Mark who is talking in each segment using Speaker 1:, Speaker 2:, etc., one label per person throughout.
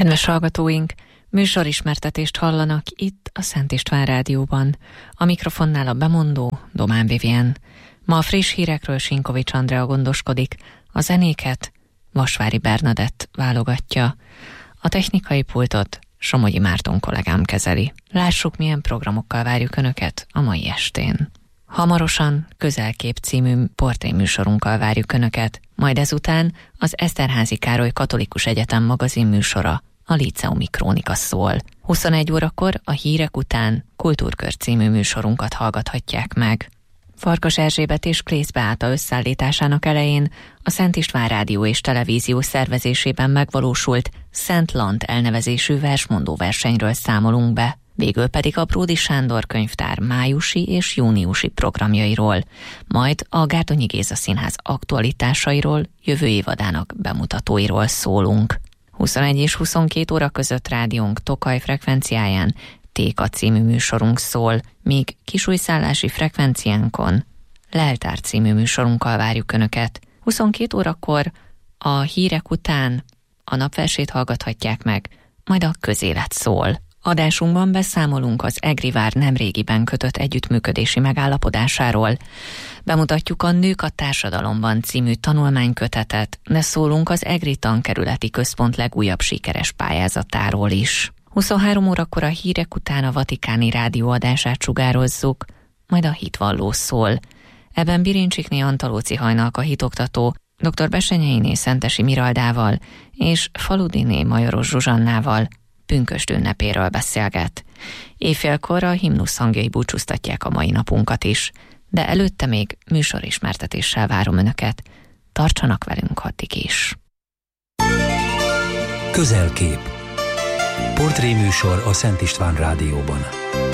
Speaker 1: Kedves hallgatóink, műsorismertetést hallanak itt a Szent István Rádióban. A mikrofonnál a bemondó Domán Vivien. Ma a friss hírekről Sinkovics Andrea gondoskodik, a zenéket Vasvári Bernadett válogatja. A technikai pultot Somogyi Márton kollégám kezeli. Lássuk, milyen programokkal várjuk Önöket a mai estén. Hamarosan Közelkép című portréműsorunkkal várjuk Önöket, majd ezután az Eszterházy Károly Katolikus Egyetem magazin műsora, a Líceumi Krónika szól. 21 órakor a hírek után Kultúrkör című műsorunkat hallgathatják meg. Farkas Erzsébet és Klész Beáta összeállításának elején a Szent István Rádió és Televízió szervezésében megvalósult Szent Lant elnevezésű versmondó versenyről számolunk be. Végül pedig a Bródi Sándor könyvtár májusi és júniusi programjairól, majd a Gárdonyi Géza Színház aktualitásairól, jövő évadának bemutatóiról szólunk. 21 és 22 óra között rádiónk Tokaj frekvenciáján Téka című műsorunk szól, míg kisújszállási frekvenciánkon Leltár című műsorunkkal várjuk Önöket. 22 órakor a hírek után a napversét hallgathatják meg, majd a közélet szól. Adásunkban beszámolunk az EGRI-vár nemrégiben kötött együttműködési megállapodásáról. Bemutatjuk a Nők a társadalomban című tanulmánykötetet, de szólunk az EGRI tankerületi központ legújabb sikeres pályázatáról is. 23 órakor a hírek után a Vatikáni rádióadását sugározzuk, majd a hitvalló szól. Ebben Birincsikné Antalóci Hajnalka hitoktató dr. Besenyeiné Szentesi Miraldával és Faludiné Majoros Zsuzsannával pünkösd ünnepéről beszélget. Éjfélkor a himnusz hangjai búcsúztatják a mai napunkat is, de előtte még műsorismertetéssel várom Önöket. Tartsanak velünk addig is.
Speaker 2: Közelkép. Portréműsor a Szent István Rádióban.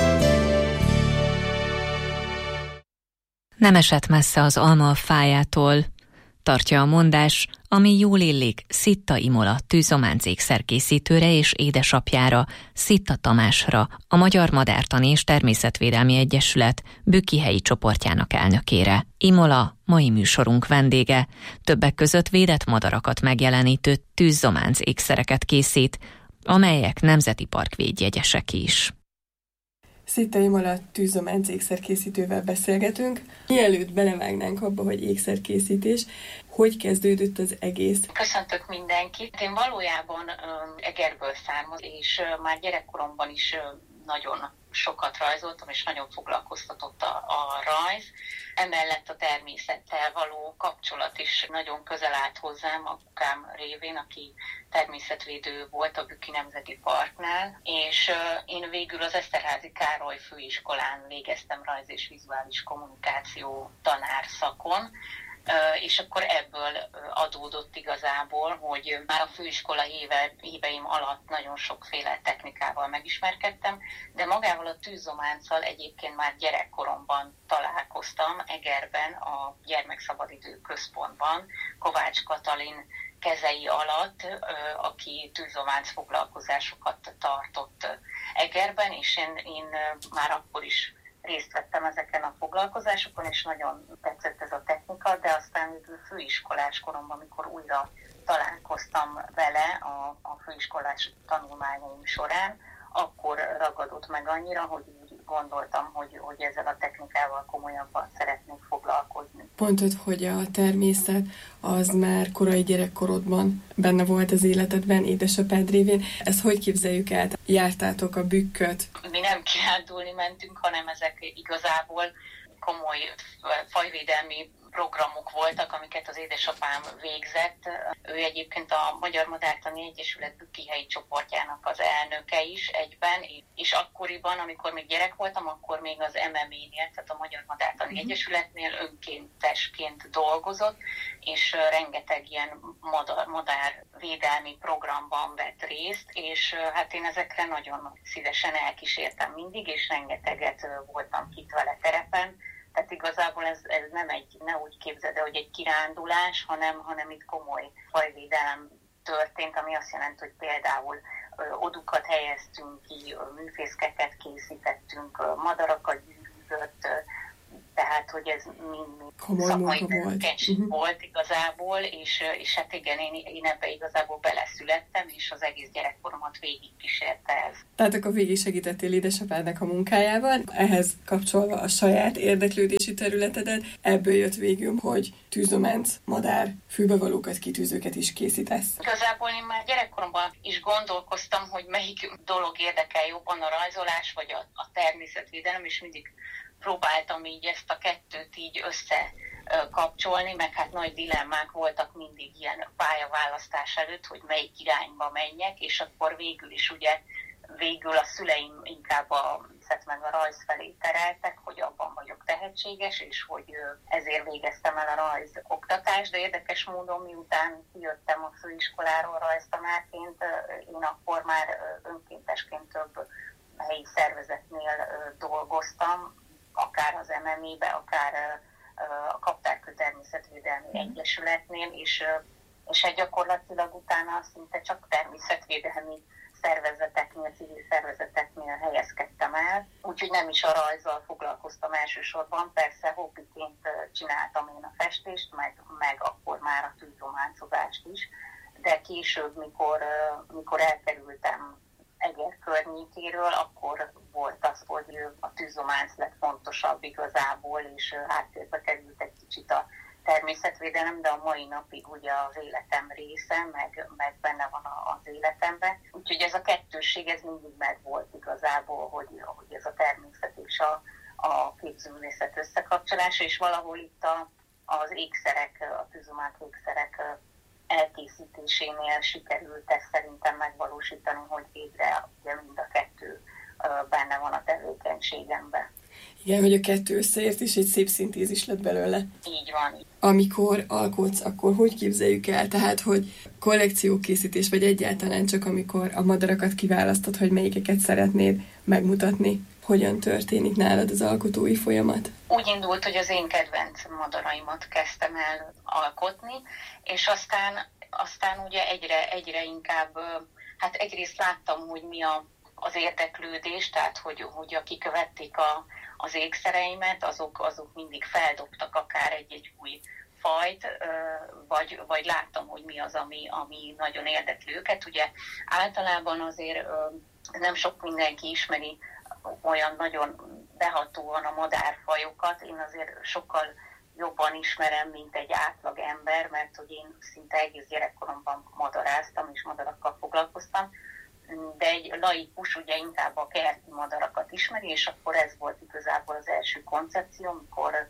Speaker 1: Nem esett messze az alma a fájától, tartja a mondás, ami jól illik Szitta Imola tűzománc ékszerkészítőre és édesapjára, Szitta Tamásra, a Magyar Madártani és Természetvédelmi Egyesület bükkihelyi csoportjának elnökére. Imola mai műsorunk vendége, többek között védett madarakat megjelenítő tűzománc ékszereket készít, amelyek nemzeti parkvédjegyesek is.
Speaker 3: Szitta Imola tűzománc ékszerkészítővel beszélgetünk. Mielőtt belevágnánk abba, hogy ékszerkészítés, hogy kezdődött az egész?
Speaker 4: Köszöntök mindenkit. Én valójában Egerből származom, és már gyerekkoromban is nagyon sokat rajzoltam, és nagyon foglalkoztatott a rajz. Emellett a természettel való kapcsolat is nagyon közel állt hozzám, apukám révén, aki természetvédő volt a Bükki Nemzeti Parknál, és én végül az Eszterházy Károly főiskolán végeztem rajz és vizuális kommunikáció tanárszakon, és akkor ebből adódott igazából, hogy már a főiskola éveim alatt nagyon sokféle technikával megismerkedtem, de magával a tűzzománccal egyébként már gyerekkoromban találkoztam Egerben, a Gyermekszabadidő Központban, Kovács Katalin kezei alatt, aki tűzzománc foglalkozásokat tartott Egerben, és én már akkor is részt vettem ezeken a foglalkozásokon, és nagyon tetszett ez a technika, de aztán főiskolás koromban, amikor újra találkoztam vele a főiskolás tanulmányaim során, akkor ragadott meg annyira, hogy úgy gondoltam, hogy ezzel a technikával komolyabban szeretnék foglalkozni.
Speaker 3: Mondtad, hogy a természet az már korai gyerekkorodban benne volt az életedben, édesapád révén. Ezt hogy képzeljük át? Jártátok a bükköt?
Speaker 4: Mi nem kirándulni mentünk, hanem ezek igazából komoly fajvédelmi programok voltak, amiket az édesapám végzett. Ő egyébként a Magyar Madártani Egyesület bükkihelyi csoportjának az elnöke is egyben, és akkoriban, amikor még gyerek voltam, akkor még az MMA-nél, tehát a Magyar Madártani Egyesületnél önkéntesként dolgozott, és rengeteg ilyen madárvédelmi programban vett részt, és hát én ezekre nagyon szívesen elkísértem mindig, és rengeteget voltam kint vele terepen. Tehát igazából ez ne úgy képzeld el, hogy egy kirándulás, hanem itt komoly fajvédelem történt, ami azt jelenti, hogy például odukat helyeztünk ki, műfészkeket készítettünk, madarakat gyűjtött, tehát hogy ez mind
Speaker 3: szakmai
Speaker 4: tevékenység volt igazából, és hát igen, én ebbe igazából beleszülettem, és az egész gyerekkoromat végigkísérte ez.
Speaker 3: Tehát akkor végig segítettél édesapádnak a munkájában, ehhez kapcsolva a saját érdeklődési területedet, ebből jött végül, hogy tűzdománc, madár, fülbevalókat, kitűzőket is készítesz.
Speaker 4: Igazából én már gyerekkoromban is gondolkoztam, hogy melyik dolog érdekel jobban, a rajzolás vagy a természetvédelem, és mindig próbáltam így ezt a kettőt így összekapcsolni, meg hát nagy dilemmák voltak mindig ilyen pályaválasztás előtt, hogy melyik irányba menjek, és akkor végül a szüleim inkább a meg a rajz felé tereltek, hogy abban vagyok tehetséges, és hogy ezért végeztem el a rajz oktatást, de érdekes módon, miután kijöttem a főiskoláról rajztanárként, én akkor már önkéntesként több helyi szervezetnél dolgoztam, akár az MMA-be, akár a Kaptárkő Természetvédelmi Egyesületnél, és hát gyakorlatilag utána szinte csak természetvédelmi szervezeteknél, civil szervezeteknél helyezkedtem el, úgyhogy nem is a rajzzal foglalkoztam elsősorban, persze hobbiként csináltam én a festést, meg akkor már a tűzdománcozást is, de később, mikor elkerültem Eger környékéről, akkor volt az, hogy a tűzdománc lett fontosabb igazából, és háttérbe került egy kicsit a természetvédelem, de a mai napig ugye az életem része, meg benne van az életemben. Úgyhogy ez a kettősség, ez mindig megvolt igazából, hogy ez a természet és a képzőművészet összekapcsolása, és valahol itt az ékszerek, a tűzdománc ékszerek elkészítésénél sikerült ezt szerintem megvalósítani, hogy végre ugye mind a kettő benne van a tevékenységemben.
Speaker 3: Igen, hogy a kettő összeért, és egy szép szintézis lett belőle.
Speaker 4: Így van.
Speaker 3: Amikor alkotsz, akkor hogy képzeljük el? Tehát, hogy kollekciókészítés, vagy egyáltalán csak amikor a madarakat kiválasztod, hogy melyikeket szeretnéd megmutatni? Hogyan történik nálad az alkotói folyamat?
Speaker 4: Úgy indult, hogy az én kedvenc madaraimat kezdtem el alkotni, és aztán ugye egyre inkább, hát egyrészt láttam, hogy mi az érdeklődés, tehát hogy akik követték az ékszereimet, azok mindig feldobtak akár egy új fajt, vagy láttam, hogy mi az, ami nagyon érdekli őket. Ugye általában azért nem sok mindenki ismeri olyan nagyon behatóan a madárfajokat. Én azért sokkal jobban ismerem, mint egy átlag ember, mert hogy én szinte egész gyerekkoromban madaráztam és madarakkal foglalkoztam, de egy laikus ugye inkább a kerti madarakat ismeri, és akkor ez volt igazából az első koncepció, amikor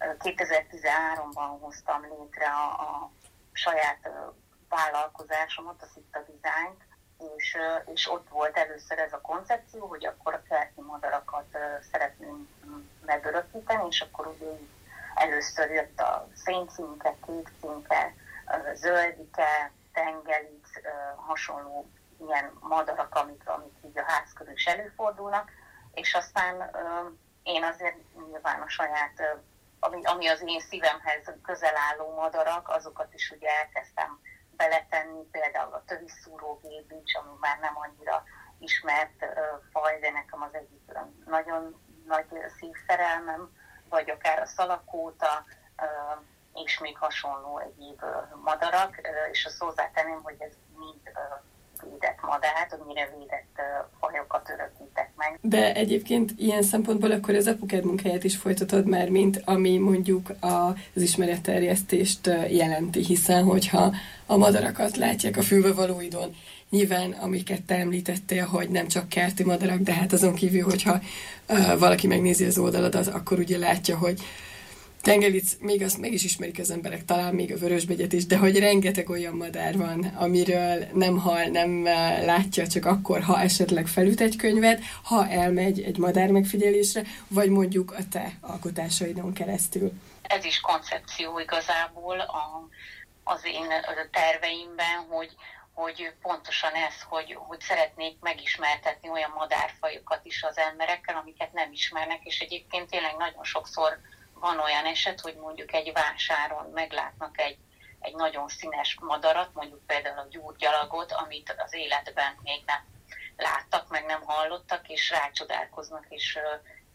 Speaker 4: 2013-ban hoztam létre a saját vállalkozásomat, a Szitta Designt, és ott volt először ez a koncepció, hogy akkor a kerti madarakat szeretném megörökíteni, és akkor ugye először jött a széncinke, kékcinke, zöldike, tengelic, hasonló ilyen madarak, amik így a ház körül is előfordulnak, és aztán én azért nyilván a saját, ami az én szívemhez közel álló madarak, azokat is ugye elkezdtem beletenni, például a töviszúrógébics, ami már nem annyira ismert faj, de nekem az egyik nagyon nagy szívszerelmem, vagy akár a szalakóta, és még hasonló egyéb madarak, és azt hozzátenném, hogy ez mind védett madár, annyira védett fajokat örökítek meg.
Speaker 3: De egyébként ilyen szempontból akkor az apukád munkáját is folytatod már, mint ami mondjuk az ismeretterjesztést jelenti, hiszen hogyha a madarakat látják a fülbevalóidon, nyilván, amiket te említettél, hogy nem csak kerti madarak, de hát azon kívül, hogyha valaki megnézi az oldaladat, akkor ugye látja, hogy tengelic, még azt meg is ismerik az emberek, talán még a vörösbegyet is, de hogy rengeteg olyan madár van, amiről nem hall, nem látja csak akkor, ha esetleg felüt egy könyvet, ha elmegy egy madár megfigyelésre, vagy mondjuk a te alkotásaidon keresztül.
Speaker 4: Ez is koncepció igazából az én terveimben, hogy pontosan ez, hogy szeretnék megismertetni olyan madárfajokat is az emberekkel, amiket nem ismernek, és egyébként tényleg nagyon sokszor van olyan eset, hogy mondjuk egy vásáron meglátnak egy nagyon színes madarat, mondjuk például a gyurgyalagot, amit az életben még nem láttak, meg nem hallottak, és rácsodálkoznak,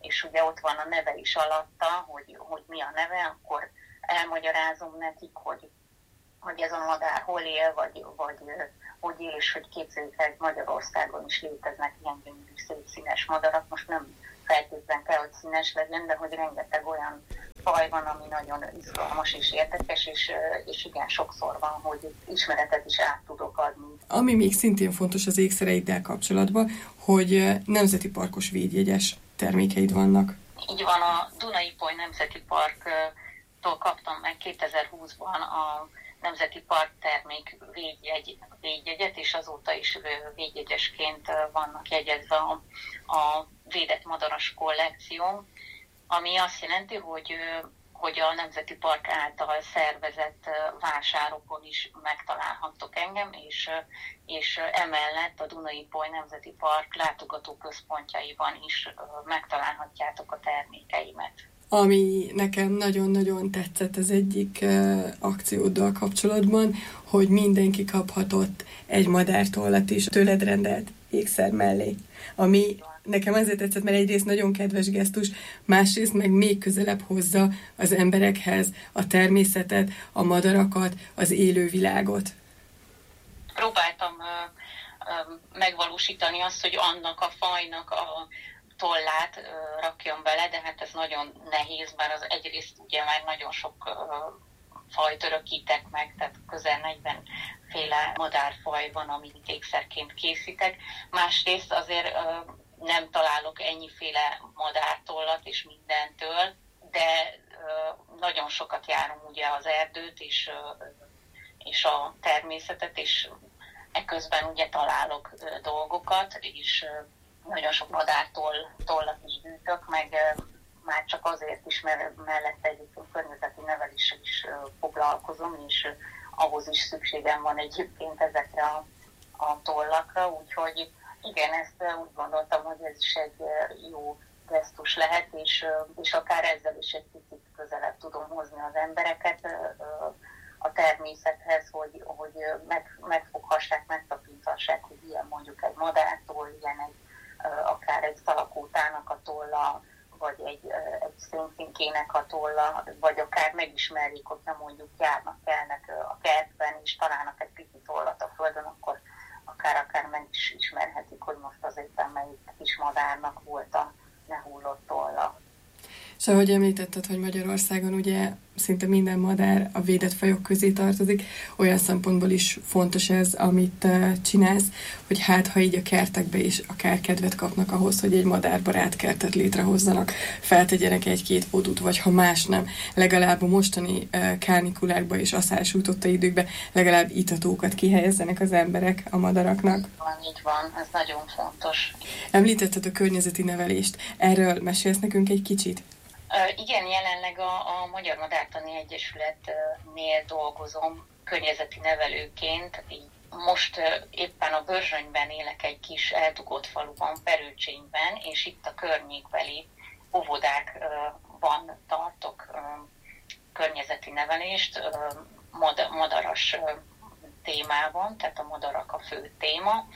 Speaker 4: és ugye ott van a neve is alatta, hogy mi a neve, akkor elmagyarázom nekik, hogy ez a madár hol él, vagy hogy él, és hogy képzeljük el, Magyarországon is léteznek ilyen gyönyörű szép színes madarak. Most nem feltétlenül kell, hogy színes legyen, de hogy rengeteg olyan faj van, ami nagyon izgalmas és érdekes, és igen, sokszor van, hogy ismeretet is át tudok adni.
Speaker 3: Ami még szintén fontos az ékszereiddel kapcsolatban, hogy nemzeti parkos védjegyes termékeid vannak.
Speaker 4: Így van, a Duna-Ipoly Nemzeti Parktól kaptam meg 2020-ban a Nemzeti Park termék védjegyet, és azóta is védjegyesként vannak jegyezve a védett madaras kollekció, ami azt jelenti, hogy a Nemzeti Park által szervezett vásárokon is megtalálhattok engem, és emellett a Duna-Ipoly Nemzeti Park látogatóközpontjaiban is megtalálhatjátok a termékeimet.
Speaker 3: Ami nekem nagyon-nagyon tetszett az egyik akcióddal kapcsolatban, hogy mindenki kaphatott egy madártollat is tőled rendelt ékszer mellé. Ami nekem azért tetszett, mert egyrészt nagyon kedves gesztus, másrészt meg még közelebb hozza az emberekhez a természetet, a madarakat, az élővilágot.
Speaker 4: Próbáltam megvalósítani azt, hogy annak a fajnak a tollát rakjam bele, de hát ez nagyon nehéz, mert az egyrészt ugye már nagyon sok fajt örökítek meg, tehát közel 40 féle madárfaj van, amit ékszerként készítek. Másrészt azért nem találok ennyiféle madártollat és mindentől, de nagyon sokat járom ugye az erdőt és a természetet, és eközben ugye találok dolgokat, és nagyon sok madártollat is gyűjtök, meg már csak azért is, mert mellette egyébként környezeti neveléssel is foglalkozom, és ahhoz is szükségem van egyébként ezekre a tollakra, úgyhogy igen, ezt úgy gondoltam, hogy ez is egy jó gesztus lehet, és akár ezzel is egy picit közelebb tudom hozni az embereket a természethez, hogy megfoghassák, megtapintassák, hogy ilyen mondjuk egy madártól, ilyen akár egy szalakótának a tolla, vagy egy szénfinkének a tolla, vagy akár megismerjék, hogyha mondjuk járnak-kelnek a kertben, és találnak egy pici tollat a földön, akkor akár meg is ismerhetik, hogy most az éppen melyik kis madárnak volt a lehullott tolla.
Speaker 3: És ahogy említetted, hogy Magyarországon ugye szinte minden madár a védett fajok közé tartozik, olyan szempontból is fontos ez, amit csinálsz, hogy hát ha így a kertekbe is akár kedvet kapnak ahhoz, hogy egy madárbarát kertet létrehozzanak, feltegyenek egy-két odút, vagy ha más nem, legalább a mostani kánikulákba és asszálysújtotta időkben legalább itatókat kihelyezzenek az emberek a madaraknak.
Speaker 4: Így van, ez nagyon fontos.
Speaker 3: Említetted a környezeti nevelést. Erről mesélsz nekünk egy kicsit?
Speaker 4: Igen, jelenleg a Magyar Madártani Egyesületnél dolgozom környezeti nevelőként. Most éppen a Börzsönyben élek, egy kis eldugott faluban, Perőcsényben, és itt a környékbeli óvodákban tartok környezeti nevelést, madaras témában, tehát a madarak a fő téma.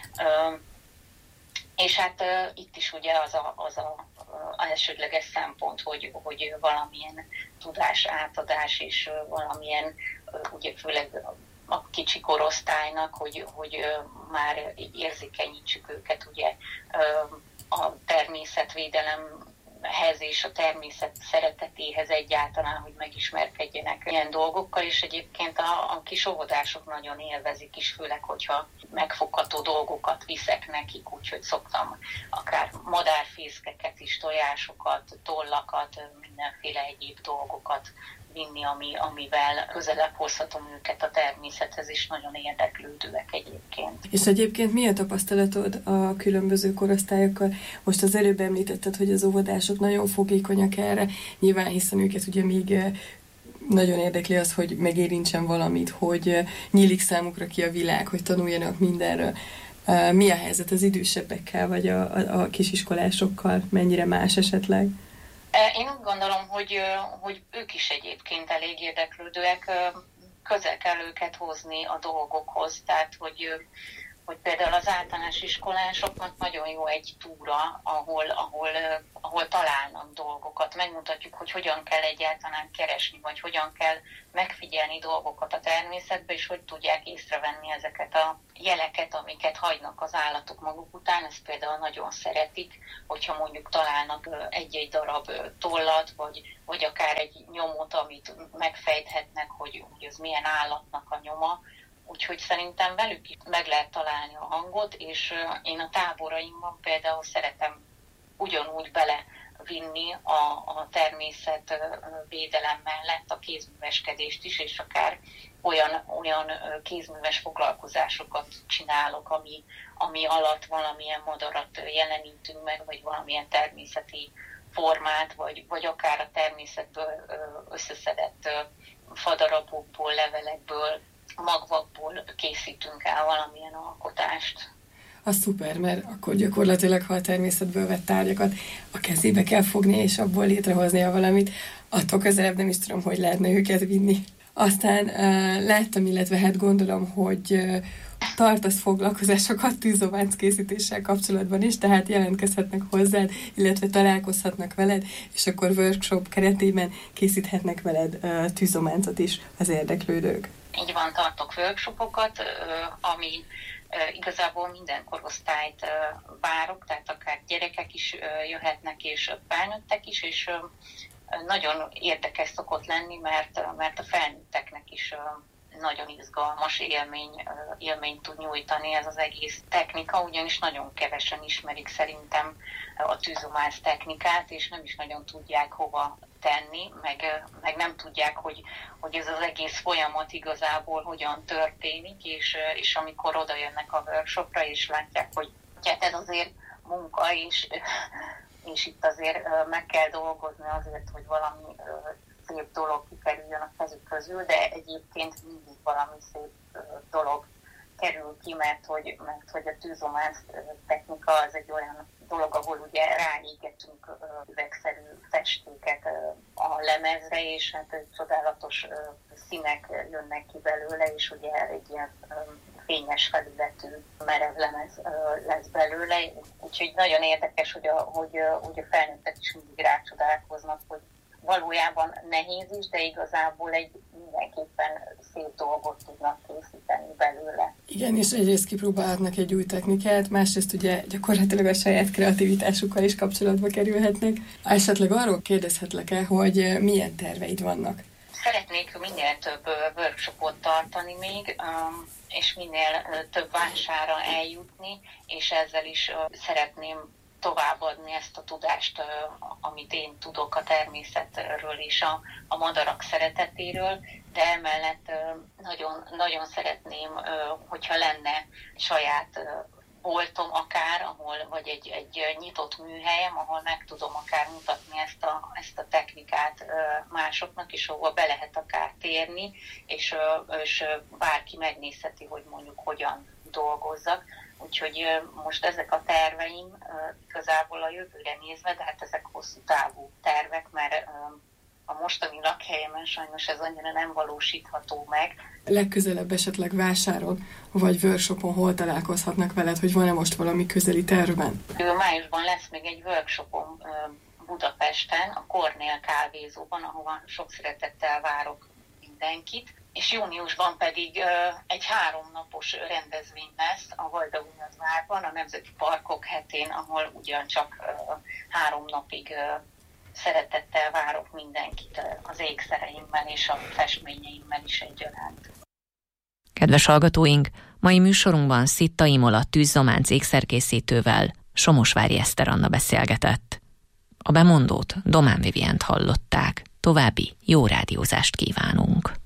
Speaker 4: És hát itt is ugye az a elsődleges szempont, hogy valamilyen tudás átadás, és valamilyen, ugye főleg a kicsi korosztálynak, hogy már érzékenyítsük őket ugye a természetvédelemhez és a természet szeretetéhez egyáltalán, hogy megismerkedjenek ilyen dolgokkal, és egyébként a kis óvodások nagyon élvezik is, főleg, hogyha megfogható dolgokat viszek nekik, úgyhogy szoktam akár madárfészkeket is, tojásokat, tollakat, mindenféle egyéb dolgokat vinni, amivel közelebb hozhatom őket a természethez, és nagyon érdeklődőek egyébként.
Speaker 3: És egyébként mi a tapasztalatod a különböző korosztályokkal? Most az előbb említetted, hogy az óvodások nagyon fogékonyak erre, nyilván hiszen őket ugye még nagyon érdekli az, hogy megérintsen valamit, hogy nyílik számukra ki a világ, hogy tanuljanak mindenről. Mi a helyzet az idősebbekkel, vagy a kisiskolásokkal? Mennyire más esetleg?
Speaker 4: Én úgy gondolom, hogy ők is egyébként elég érdeklődőek, közel kell őket hozni a dolgokhoz, tehát hogy hogy például az általános iskolásoknak nagyon jó egy túra, ahol találnak dolgokat. Megmutatjuk, hogy hogyan kell egyáltalán keresni, vagy hogyan kell megfigyelni dolgokat a természetben, és hogy tudják észrevenni ezeket a jeleket, amiket hagynak az állatok maguk után. Ezt például nagyon szeretik, hogyha mondjuk találnak egy-egy darab tollat, vagy akár egy nyomot, amit megfejthetnek, hogy ez milyen állatnak a nyoma. Úgyhogy szerintem velük is meg lehet találni a hangot, és én a táboraimban például szeretem ugyanúgy belevinni a természetvédelem mellett a kézműveskedést is, és akár olyan kézműves foglalkozásokat csinálok, ami alatt valamilyen madarat jelenítünk meg, vagy valamilyen természeti formát, vagy akár a természetből összeszedett fadarabokból, levelekből, magvakból készítünk el valamilyen alkotást.
Speaker 3: Az szuper, mert akkor gyakorlatilag, ha a természetből vett tárgyakat a kezébe kell fogni, és abból létrehoznia valamit, attól közelebb nem is tudom, hogy lehetne őket vinni. Aztán láttam, illetve hát gondolom, hogy tartasz foglalkozásokat tűzománc készítéssel kapcsolatban is, tehát jelentkezhetnek hozzád, illetve találkozhatnak veled, és akkor workshop keretében készíthetnek veled tűzománcot is az érdeklődők.
Speaker 4: Így van, tartok workshopokat, ami igazából minden korosztályt várok, tehát akár gyerekek is jöhetnek, és felnőttek is, és nagyon érdekes szokott lenni, mert a felnőtteknek is nagyon izgalmas élményt tud nyújtani ez az egész technika, ugyanis nagyon kevesen ismerik szerintem a tűzománc technikát, és nem is nagyon tudják hova tenni, meg nem tudják, hogy ez az egész folyamat igazából hogyan történik, és amikor oda jönnek a workshopra, és látják, hogy hát ez azért munka, és itt azért meg kell dolgozni azért, hogy valami szép dolog kikerüljön a kezük közül, de egyébként mindig valami szép dolog kerül ki, mert hogy a tűzománc technika az egy olyan dolog, ahol ugye ráégetünk üvegszerű festéket a lemezre, és hát egy csodálatos színek jönnek ki belőle, és ugye egy ilyen fényes felületű merev lemez lesz belőle, úgyhogy nagyon érdekes, hogy a felnőttek is mindig rácsodálkoznak, hogy valójában nehéz is, de igazából egy mindenképpen szép dolgot tudnak készíteni belőle.
Speaker 3: Igen, és egyrészt kipróbálhatnak egy új technikát, másrészt ugye gyakorlatilag a saját kreativitásukkal is kapcsolatba kerülhetnek. Esetleg arról kérdezhetlek-e, hogy milyen terveid vannak?
Speaker 4: Szeretnék minél több workshopot tartani még, és minél több vásárra eljutni, és ezzel is szeretném továbbadni ezt a tudást, amit én tudok a természetről és a madarak szeretetéről, de emellett nagyon, nagyon szeretném, hogyha lenne saját boltom akár, vagy egy nyitott műhelyem, ahol meg tudom akár mutatni ezt a technikát másoknak, és ahol be lehet akár térni, és bárki megnézheti, hogy mondjuk hogyan dolgozzak. Úgyhogy most ezek a terveim igazából a jövőre nézve, de hát ezek hosszú távú tervek, mert a mostani lakhelyemen sajnos ez annyira nem valósítható meg.
Speaker 3: Legközelebb esetleg vásáron vagy workshopon hol találkozhatnak veled, hogy van-e most valami közeli tervben?
Speaker 4: Májusban lesz még egy workshopom Budapesten, a Kornél kávézóban, ahova sok szeretettel várok mindenkit. És júniusban pedig egy 3 napos rendezvény lesz a Vajdahunyadvárban, a Nemzeti Parkok hetén, ahol ugyancsak 3 napig szeretettel várok mindenkit az ékszereimmel és a festményeimmel is egyaránt.
Speaker 1: Kedves hallgatóink, mai műsorunkban Szitta Imola tűzzománc ékszerkészítővel Somosvári Eszter Anna beszélgetett. A bemondót Domán Vivient hallották. További jó rádiózást kívánunk!